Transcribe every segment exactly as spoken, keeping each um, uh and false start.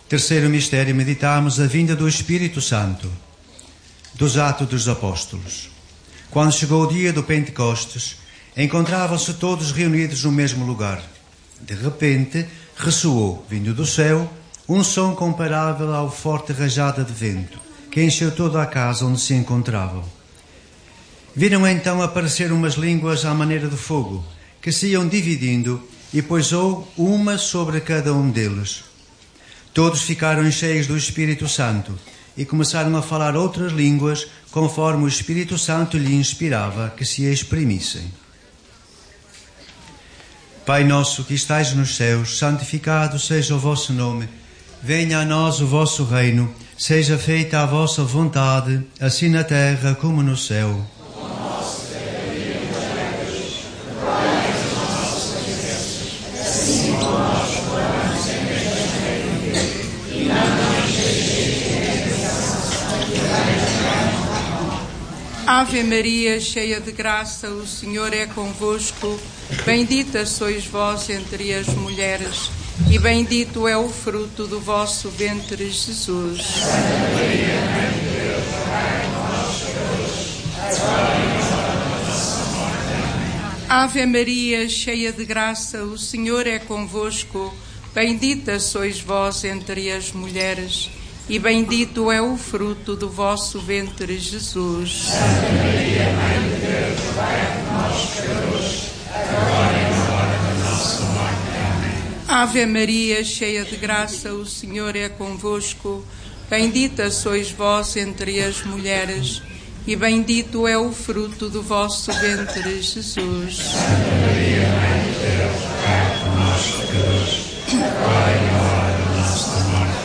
Terceiro mistério, meditamos a vinda do Espírito Santo. Dos Atos dos Apóstolos. Quando chegou o dia do Pentecostes, encontravam-se todos reunidos no mesmo lugar. De repente, ressoou, vindo do céu, um som comparável ao forte rajada de vento, que encheu toda a casa onde se encontravam. Viram então aparecer umas línguas à maneira de fogo, que se iam dividindo, e pousou uma sobre cada um deles. Todos ficaram cheios do Espírito Santo e começaram a falar outras línguas, conforme o Espírito Santo lhe inspirava que se exprimissem. Pai nosso que estais nos céus, santificado seja o vosso nome. Venha a nós o vosso reino, seja feita a vossa vontade, assim na terra como no céu. Ave Maria, cheia de graça, o Senhor é convosco. Bendita sois vós entre as mulheres, e bendito é o fruto do vosso ventre, Jesus. Santa Maria, Mãe de Deus, rogai por nós, pecadores, agora e na hora da nossa morte. Amém. Ave Maria, cheia de graça, o Senhor é convosco. Bendita sois vós entre as mulheres, e bendito é o fruto do vosso ventre, Jesus. Santa Maria, Mãe de Deus, rogai por nós, pecadores, agora e na hora da nossa morte. Amém. Ave Maria, cheia de graça, o Senhor é convosco. Bendita sois vós entre as mulheres, e bendito é o fruto do vosso ventre, Jesus. Santa Maria, Mãe de Deus, rogai por nós, pecadores, agora e na hora da nossa morte.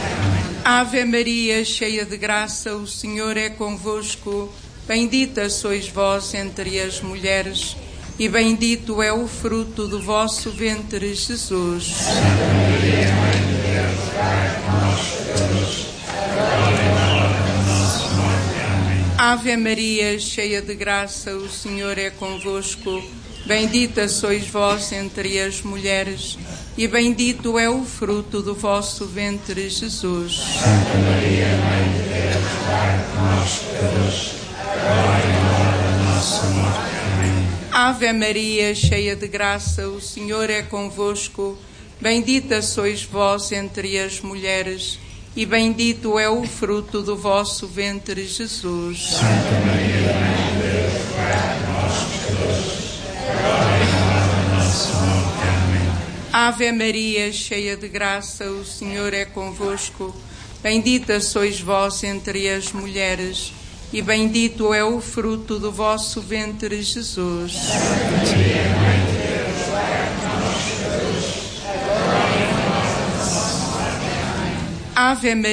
Ave Maria, cheia de graça, o Senhor é convosco. Bendita sois vós entre as mulheres, e bendito é o fruto do vosso ventre, Jesus. Santa Maria, Mãe de Deus, rogai por nós, pecadores, agora e na hora da nossa morte. Amém. Ave Maria, cheia de graça, o Senhor é convosco. Bendita sois vós entre as mulheres, e bendito é o fruto do vosso ventre, Jesus. Santa Maria, Mãe de Deus, rogai por nós, pecadores, agora e na hora da nossa morte. Amém. Ave Maria, cheia de graça, o Senhor é convosco. Bendita sois vós entre as mulheres, e bendito é o fruto do vosso ventre, Jesus. Santa Maria, Mãe de Deus, rogai por nós, pecadores, agora e na hora da nossa morte. Amém. Ave Maria, cheia de graça, o Senhor é convosco. Bendita sois vós entre as mulheres, e bendito é o fruto do vosso ventre, Jesus. Santa Maria, Mãe de Deus, rogai por nós, pecadores, agora e na hora da nossa morte. Amém. Ave Maria,